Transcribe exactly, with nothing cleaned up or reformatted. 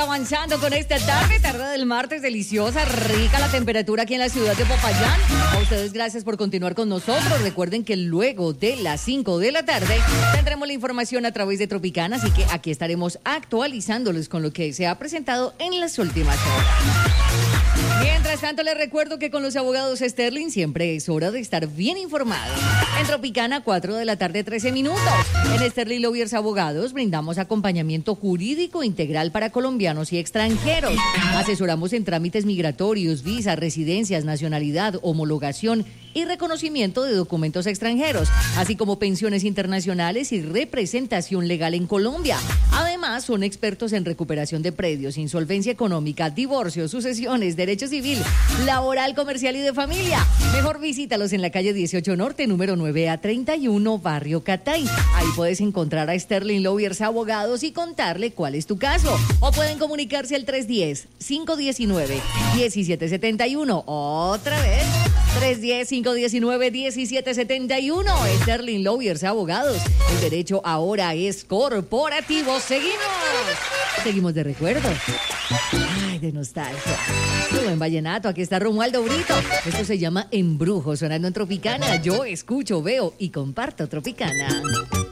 Avanzando con esta tarde, tarde del martes, deliciosa, rica la temperatura aquí en la ciudad de Popayán. A ustedes gracias por continuar con nosotros. Recuerden que luego de las cinco de la tarde tendremos la información a través de Tropicana, así que aquí estaremos actualizándoles con lo que se ha presentado en las últimas horas. Mientras tanto, les recuerdo que con los abogados Sterling siempre es hora de estar bien informados. En Tropicana, cuatro de la tarde, trece minutos. En Sterling Lawyers Abogados brindamos acompañamiento jurídico integral para colombianos y extranjeros. Asesoramos en trámites migratorios, visas, residencias, nacionalidad, homologación y reconocimiento de documentos extranjeros, así como pensiones internacionales y representación legal en Colombia. Además, son expertos en recuperación de predios, insolvencia económica, divorcio, sucesiones, derecho civil, laboral, comercial y de familia. Mejor visítalos en la calle dieciocho Norte, número nueve A treinta y uno, Barrio Catay. Ahí puedes encontrar a Sterling Lawyers Abogados y contarle cuál es tu caso. O pueden comunicarse al tres uno cero, cinco uno nueve, uno siete siete uno. Otra vez, tres uno cero, cinco uno nueve, uno siete siete uno. Sterling Lawyers Abogados. El derecho ahora es corporativo. Seguimos. Seguimos de recuerdo. Ay, de nostalgia. Todo en vallenato. Aquí está Romualdo Brito. Esto se llama Embrujo, sonando en Tropicana. Yo escucho, veo y comparto Tropicana.